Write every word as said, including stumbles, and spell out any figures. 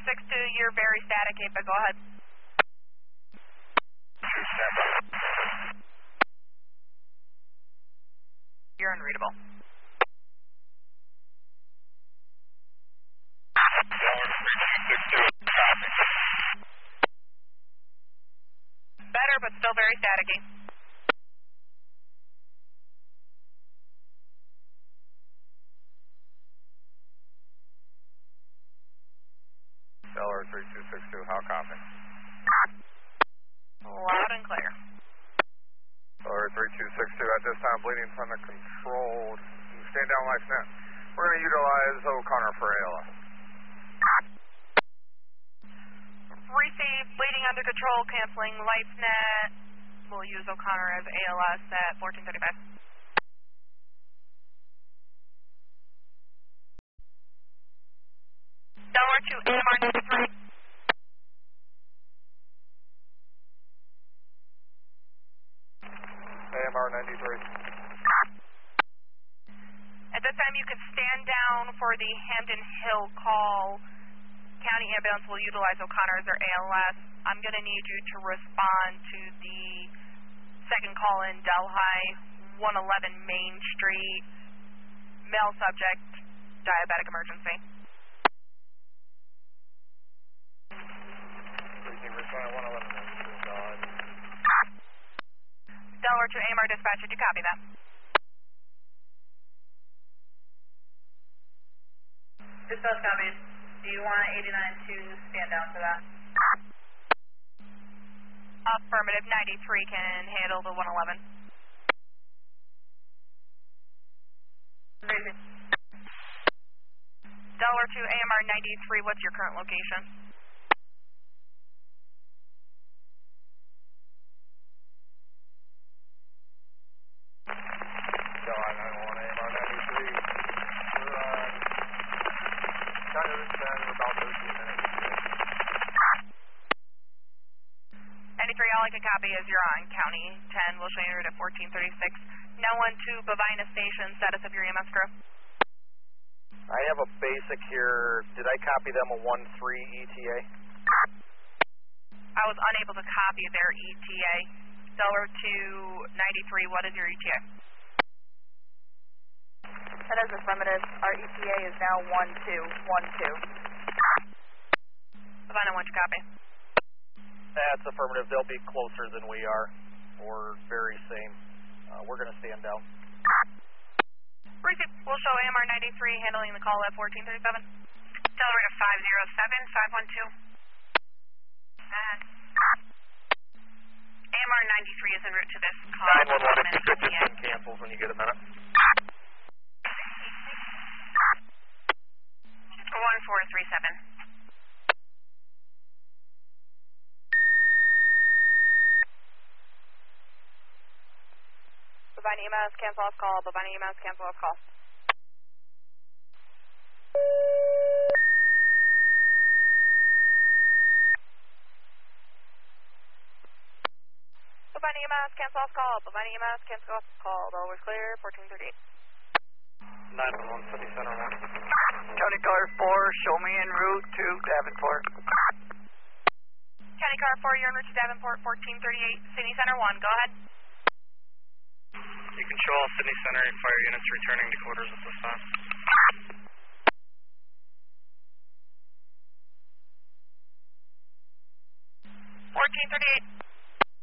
six two, you're very static, but go ahead. You're unreadable. Better, but still very staticky. Stellar three two six two, how copy? Loud and clear. Stellar three two six two, at this time bleeding from the controlled. Stand down life net. We're going to utilize O'Connor for A L S. Receive, bleeding under control, canceling LifeNet. We'll use O'Connor as A L S at fourteen thirty-five. Delaware to A M R ninety-three. A M R ninety-three. At this time, you can stand down for the Hampton Hill call. County ambulance will utilize O'Connor as their A L S. I'm going to need you to respond to the second call in Delhi, one eleven Main Street, male subject, diabetic emergency. Delaware to A M R dispatch, did you copy that? Dispatch copies. Do you want eighty-nine to stand down for that? Affirmative, ninety-three can handle the one eleven. Delaware to A M R ninety-three, what's your current location? Delhi nine one, A M R ninety-three. We're uh, kind of in about thirteen minutes. ninety-three, all I can copy is you're on County ten. We'll show you route at fourteen thirty-six. Now on to Bovina Station, status of your E M S crew. I have a basic here. Did I copy them a one three E T A? I was unable to copy their E T A. Delaware to ninety-three, what is your E T A? That is affirmative. Our E T A is now one two one two. Bovina, what'd you copy? That's affirmative. They'll be closer than we are, or very same. Uh, we're going to stand down. Receive. We'll show A M R ninety-three handling the call at fourteen thirty-seven. Delaware to five zero seven five one two. Uh, A M R ninety-three is en route to this call. nine one one, if you could just send cancels when you get a minute. one four three seven. Bovina E M S, cancel off call. Bovina E M S, cancel off call. Bovina E M S, cancel off call. Bovina E M S, cancel off call. Delaware clear, fourteen thirty-eight. nine one one, City Center one. County Car four, show me en route to Davenport. County Car four, you're en route to Davenport, fourteen thirty-eight. City Center one, go ahead. You control Sydney Center, fire units returning to quarters at this time. fourteen thirty-eight.